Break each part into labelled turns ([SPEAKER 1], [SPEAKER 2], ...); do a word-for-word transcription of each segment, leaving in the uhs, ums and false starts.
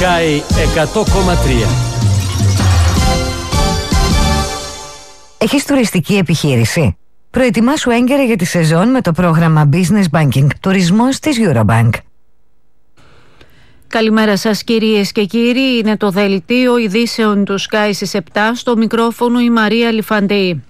[SPEAKER 1] Sky εκατό κόμμα τρία.
[SPEAKER 2] Έχεις τουριστική επιχείρηση? Προετοιμάσου έγκαιρα για τη σεζόν με το πρόγραμμα Business Banking Τουρισμός της Eurobank.
[SPEAKER 3] Καλημέρα σας κυρίες και κύριοι, είναι το δελτίο ειδήσεων του Sky στις επτά, στο μικρόφωνο η Μαρία Λιφαντή.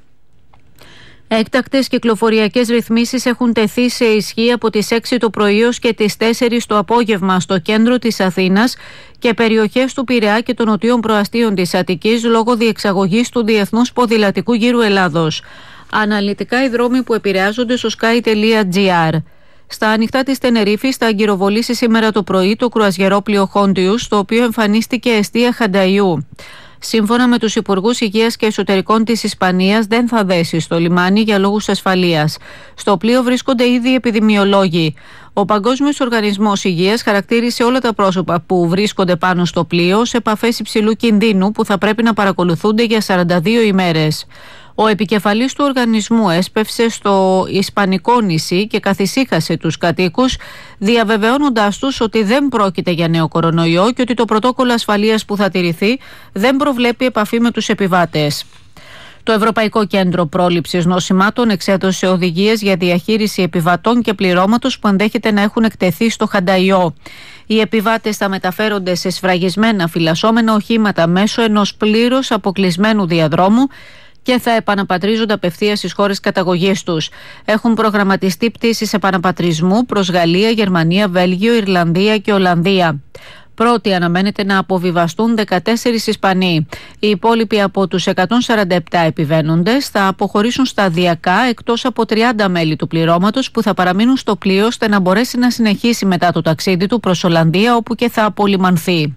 [SPEAKER 3] Έκτακτες κυκλοφοριακές ρυθμίσεις έχουν τεθεί σε ισχύ από τις έξι το πρωί ως και τις τέσσερις το απόγευμα στο κέντρο της Αθήνας και περιοχές του Πειραιά και των νοτίων προαστίων της Αττικής λόγω διεξαγωγής του Διεθνούς Ποδηλατικού Γύρου Ελλάδος. Αναλυτικά οι δρόμοι που επηρεάζονται στο sky τελεία gr. Στα ανοιχτά της Τενερίφης θα αγκυροβολήσει σήμερα το πρωί το κρουαζιερόπλοιο Χόντιους, στο οποίο εμφανίστηκε εστία Χανταϊού. Σύμφωνα με τους Υπουργούς Υγείας και Εσωτερικών της Ισπανίας, δεν θα δέσει στο λιμάνι για λόγους ασφαλείας. Στο πλοίο βρίσκονται ήδη επιδημιολόγοι. Ο Παγκόσμιος Οργανισμός Υγείας χαρακτήρισε όλα τα πρόσωπα που βρίσκονται πάνω στο πλοίο σε επαφές υψηλού κινδύνου που θα πρέπει να παρακολουθούνται για σαράντα δύο ημέρες. Ο επικεφαλής του οργανισμού έσπευσε στο Ισπανικό νησί και καθησύχασε τους κατοίκους, διαβεβαιώνοντάς τους ότι δεν πρόκειται για νέο κορονοϊό και ότι το πρωτόκολλο ασφαλείας που θα τηρηθεί δεν προβλέπει επαφή με τους επιβάτες. Το Ευρωπαϊκό Κέντρο Πρόληψης Νοσημάτων εξέδωσε οδηγίες για διαχείριση επιβατών και πληρώματος που ενδέχεται να έχουν εκτεθεί στο Χανταϊό. Οι επιβάτες θα μεταφέρονται σε σφραγισμένα φυλασσόμενα οχήματα μέσω ενός πλήρως αποκλεισμένου διαδρόμου και θα επαναπατρίζονται απευθείας στις χώρες καταγωγής τους. Έχουν προγραμματιστεί πτήσεις επαναπατρισμού προς Γαλλία, Γερμανία, Βέλγιο, Ιρλανδία και Ολλανδία. Πρώτοι αναμένεται να αποβιβαστούν δεκατέσσερις Ισπανοί. Οι υπόλοιποι από τους εκατόν σαράντα επτά επιβαίνοντες θα αποχωρήσουν σταδιακά, εκτός από τριάντα μέλη του πληρώματος που θα παραμείνουν στο πλοίο ώστε να μπορέσει να συνεχίσει μετά το ταξίδι του προς Ολλανδία, όπου και θα απολυμανθεί.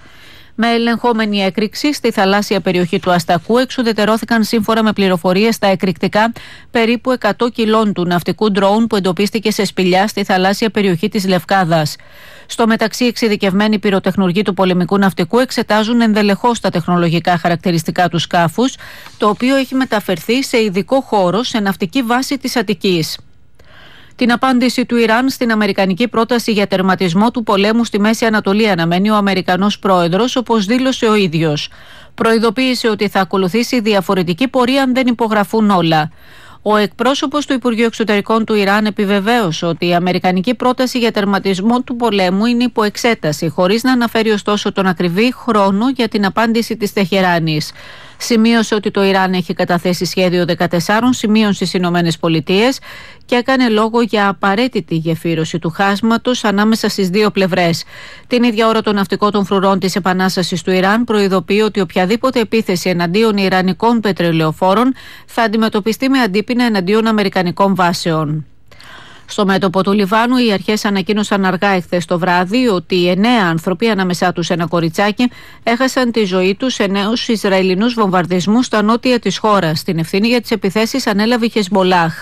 [SPEAKER 3] Με ελεγχόμενη έκρηξη στη θαλάσσια περιοχή του Αστακού εξουδετερώθηκαν σύμφωνα με πληροφορίες στα εκρηκτικά περίπου εκατό κιλών του ναυτικού ντρόουν που εντοπίστηκε σε σπηλιά στη θαλάσσια περιοχή της Λευκάδας. Στο μεταξύ, εξειδικευμένοι πυροτεχνουργοί του πολεμικού ναυτικού εξετάζουν ενδελεχώς τα τεχνολογικά χαρακτηριστικά του σκάφους, το οποίο έχει μεταφερθεί σε ειδικό χώρο σε ναυτική βάση της Αττικής. Την απάντηση του Ιράν στην αμερικανική πρόταση για τερματισμό του πολέμου στη Μέση Ανατολή αναμένει ο Αμερικανός πρόεδρος, όπως δήλωσε ο ίδιος. Προειδοποίησε ότι θα ακολουθήσει διαφορετική πορεία αν δεν υπογραφούν όλα. Ο εκπρόσωπος του Υπουργείου Εξωτερικών του Ιράν επιβεβαίωσε ότι η αμερικανική πρόταση για τερματισμό του πολέμου είναι υπό εξέταση, χωρίς να αναφέρει ωστόσο τον ακριβή χρόνο για την απάντηση της Τεχεράνης. Σημείωσε ότι το Ιράν έχει καταθέσει σχέδιο δεκατεσσάρων σημείων στις Ηνωμένες Πολιτείες και έκανε λόγο για απαραίτητη γεφύρωση του χάσματος ανάμεσα στις δύο πλευρές. Την ίδια ώρα το ναυτικό των φρουρών της Επανάστασης του Ιράν προειδοποιεί ότι οποιαδήποτε επίθεση εναντίον ιρανικών πετρελαιοφόρων θα αντιμετωπιστεί με αντίπεινα εναντίον αμερικανικών βάσεων. Στο μέτωπο του Λιβάνου, οι αρχές ανακοίνωσαν αργά εχθές το βράδυ ότι εννέα άνθρωποι, ανάμεσά τους ένα κοριτσάκι, έχασαν τη ζωή τους σε νέους Ισραηλινούς βομβαρδισμούς στα νότια της χώρας. Την ευθύνη για τις επιθέσεις ανέλαβε η Χεσμολάχ.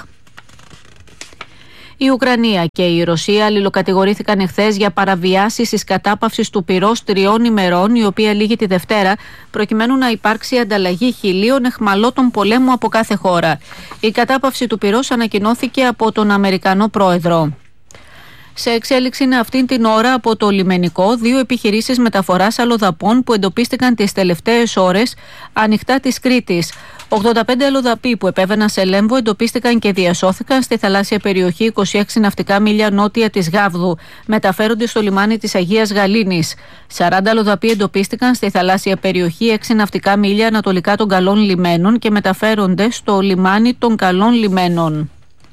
[SPEAKER 3] Η Ουκρανία και η Ρωσία αλληλοκατηγορήθηκαν εχθές για παραβιάσεις της κατάπαυσης του πυρός τριών ημερών, η οποία λήγει τη Δευτέρα, προκειμένου να υπάρξει ανταλλαγή χιλίων αιχμαλώτων πολέμου από κάθε χώρα. Η κατάπαυση του πυρός ανακοινώθηκε από τον Αμερικανό πρόεδρο. Σε εξέλιξη είναι αυτήν την ώρα από το λιμενικό δύο επιχειρήσεις μεταφοράς αλλοδαπών που εντοπίστηκαν τις τελευταίες ώρες ανοιχτά της Κρήτης. ογδόντα πέντε αλλοδαποί που επέβαιναν σε Λέμβο εντοπίστηκαν και διασώθηκαν στη θαλάσσια περιοχή είκοσι έξι ναυτικά μίλια νότια της Γάβδου. Μεταφέρονται στο λιμάνι της Αγίας Γαλήνης. σαράντα αλλοδαποί εντοπίστηκαν στη θαλάσσια περιοχή έξι ναυτικά μίλια ανατολικά των Καλών Λιμένων και μεταφέρονται στο λιμάνι των Καλών Λιμένων.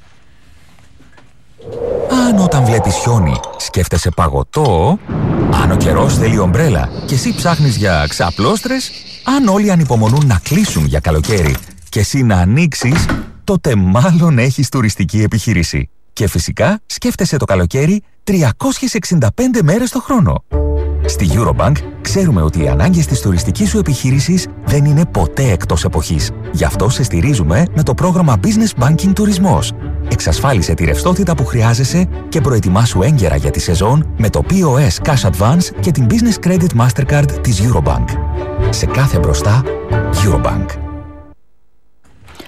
[SPEAKER 4] Αν όταν βλέπεις χιόνι σκέφτεσαι παγωτό, αν ο καιρός θέλει ομπρέλα και εσύ ψάχνεις για ξαπλώστρες, αν όλοι ανυπομονούν να κλείσουν για καλοκαίρι και εσύ να ανοίξεις, τότε μάλλον έχεις τουριστική επιχείρηση. Και φυσικά σκέφτεσαι το καλοκαίρι τριακόσιες εξήντα πέντε μέρες το χρόνο. Στη Eurobank ξέρουμε ότι οι ανάγκες της τουριστικής σου επιχείρησης δεν είναι ποτέ εκτός εποχής. Γι' αυτό σε στηρίζουμε με το πρόγραμμα Business Banking Τουρισμός. Εξασφάλισε τη ρευστότητα που χρειάζεσαι και προετοιμάσου έγκαιρα για τη σεζόν με το πι ο ες Cash Advance και την Business Credit Mastercard της Eurobank. Σε κάθε μπροστά, Eurobank.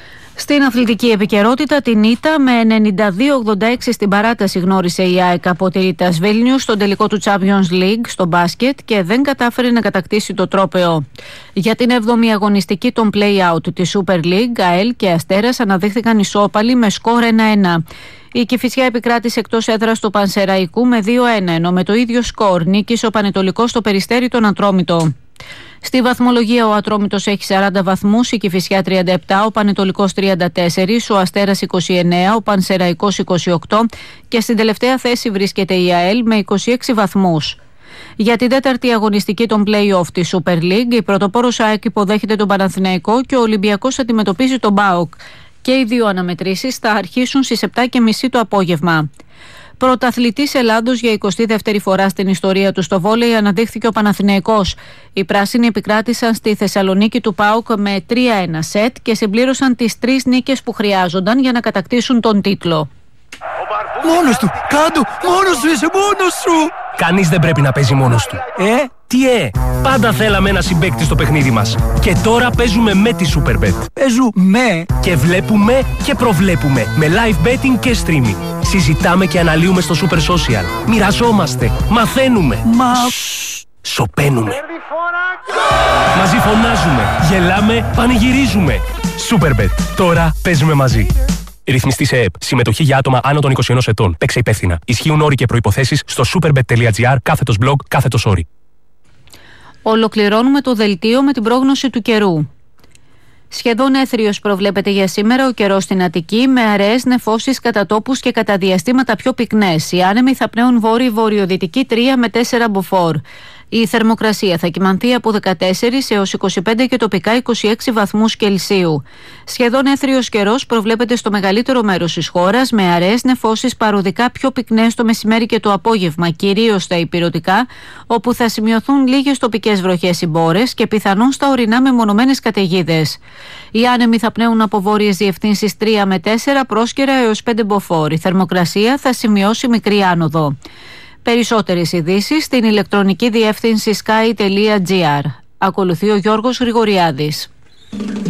[SPEAKER 3] Στην αθλητική επικαιρότητα, την ήττα με ενενήντα δύο ογδόντα έξι στην παράταση γνώρισε η ΑΕΚ από τη Ρίτας Βίλνιους στον τελικό του Champions League στο μπάσκετ και δεν κατάφερε να κατακτήσει το τρόπαιο. Για την έβδομη αγωνιστική των play-out της Super League, ΑΕΛ και Αστέρας αναδείχθηκαν ισόπαλοι με σκορ ένα ένα. Η Κηφισιά επικράτησε εκτός έδρας του Πανσεραϊκού με δύο ένα, ενώ με το ίδιο σκορ νίκησε ο Πανετολικός στο Περιστέρι τον Ατρόμητο. Στη βαθμολογία ο Ατρόμητος έχει σαράντα βαθμούς, η Κηφισιά τριάντα επτά, ο Πανετολικός τριάντα τέσσερα, ο Αστέρας είκοσι εννέα, ο Πανσεραϊκός είκοσι οκτώ και στην τελευταία θέση βρίσκεται η ΑΕΛ με είκοσι έξι βαθμούς. Για την τέταρτη αγωνιστική των play-off της Super League, η πρωτοπόρος ΑΕΚ υποδέχεται τον Παναθηναϊκό και ο Ολυμπιακός αντιμετωπίζει τον ΠΑΟΚ. Και οι δύο αναμετρήσεις θα αρχίσουν στις επτά και μισή το απόγευμα. Πρωταθλητής Ελλάδος για εικοστή δεύτερη φορά στην ιστορία του στο βόλεϊ αναδείχθηκε ο Παναθηναϊκός. Οι πράσινοι επικράτησαν στη Θεσσαλονίκη του ΠΑΟΚ με τρία ένα σετ και συμπλήρωσαν τις τρεις νίκες που χρειάζονταν για να κατακτήσουν τον τίτλο.
[SPEAKER 5] Μόνος του! Κάντο! Μόνος σου είσαι! Μόνος σου!
[SPEAKER 6] Κανείς δεν πρέπει να παίζει μόνος του.
[SPEAKER 5] Ε?
[SPEAKER 6] Τι ε! Πάντα θέλαμε ένα συμπαίκτη στο παιχνίδι μας. Και τώρα παίζουμε με τη Superbet.
[SPEAKER 5] Παίζουμε!
[SPEAKER 6] Και βλέπουμε και προβλέπουμε με live betting και streaming. Συζητάμε και αναλύουμε στο Super Social. Μοιραζόμαστε. Μαθαίνουμε.
[SPEAKER 5] Μα...
[SPEAKER 6] Σωπαίνουμε. Μαζί φωνάζουμε. Γελάμε. Πανηγυρίζουμε. Superbet. Τώρα παίζουμε μαζί. Ρυθμιστή σε ΕΕΠ. Συμμετοχή για άτομα άνω των είκοσι ενός ετών. Παίξε υπεύθυνα. Ισχύουν όροι και προϋποθέσεις στο superbet.gr κάθετος blog κάθετος όροι.
[SPEAKER 3] Ολοκληρώνουμε το δελτίο με την πρόγνωση του καιρού. Σχεδόν έθριος προβλέπεται για σήμερα ο καιρός στην Αττική, με αραιές νεφώσεις κατά τόπους και κατά διαστήματα πιο πυκνές. Οι άνεμοι θα πνέουν βόρειο-βορειοδυτική τρία με τέσσερα μποφόρ. Η θερμοκρασία θα κυμανθεί από δεκατέσσερα έως είκοσι πέντε και τοπικά είκοσι έξι βαθμούς Κελσίου. Σχεδόν έθριος καιρός προβλέπεται στο μεγαλύτερο μέρος της χώρας, με αραιές νεφώσεις παροδικά πιο πυκνές το μεσημέρι και το απόγευμα, κυρίως στα ηπειρωτικά, όπου θα σημειωθούν λίγες τοπικές βροχές ή μπόρες και πιθανόν στα ορεινά μεμονωμένες καταιγίδες. Οι άνεμοι θα πνέουν από βόρειες διευθύνσεις τρία με τέσσερα, πρόσκαιρα έως πέντε μποφόρ. Η θερμοκρασία θα σημειώσει μικρή άνοδο. Περισσότερες ειδήσεις στην ηλεκτρονική διεύθυνση sky τελεία gr. Ακολουθεί ο Γιώργος Γρηγοριάδης.